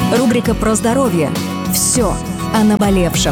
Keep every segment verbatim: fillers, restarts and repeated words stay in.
Рубрика про здоровье. Все о наболевшем.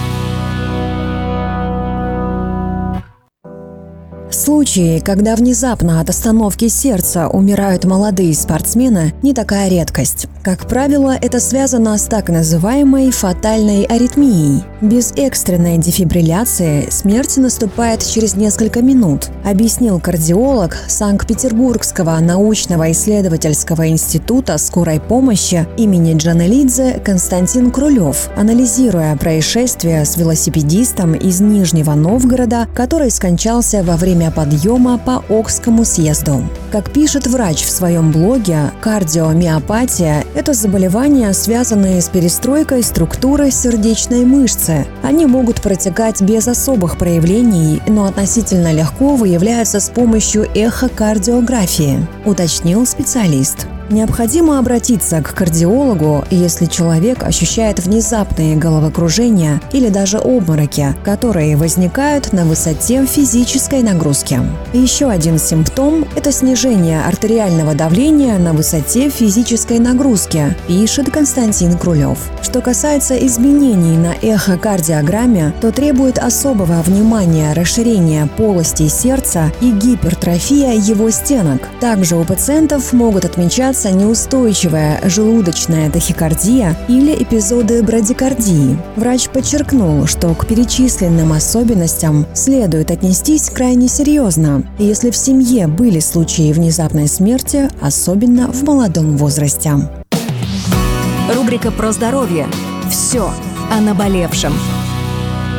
Случаи, когда внезапно от остановки сердца умирают молодые спортсмены, не такая редкость. Как правило, это связано с так называемой фатальной аритмией. Без экстренной дефибрилляции смерть наступает через несколько минут, объяснил кардиолог Санкт-Петербургского научно-исследовательского института скорой помощи имени Джанелидзе Константин Крулев, анализируя происшествие с велосипедистом из Нижнего Новгорода, который скончался во время подъема по Окскому съезду. Как пишет врач в своем блоге, кардиомиопатия – это заболевания, связанные с перестройкой структуры сердечной мышцы. Они могут протекать без особых проявлений, но относительно легко выявляются с помощью эхокардиографии, уточнил специалист. Необходимо обратиться к кардиологу, если человек ощущает внезапные головокружения или даже обмороки, которые возникают на высоте физической нагрузки. Еще один симптом – это снижение артериального давления на высоте физической нагрузки, пишет Константин Крулев. Что касается изменений на эхокардиограмме, то требует особого внимания расширение полостей сердца и гипертрофия его стенок. Также у пациентов могут отмечаться неустойчивая желудочная тахикардия или эпизоды брадикардии. Врач подчеркнул, что к перечисленным особенностям следует отнестись крайне серьезно, если в семье были случаи внезапной смерти, особенно в молодом возрасте. Рубрика про здоровье. Все о наболевшем.